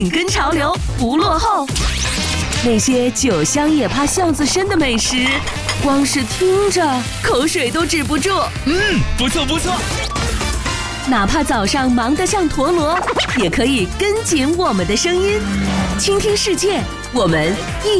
跟潮流不落后。那些酒香也怕巷子深的美食，光是听着口水都止不住。 不错不错。 哪怕早上忙得像陀螺，也可以跟紧我们的声音，倾听世界，我们一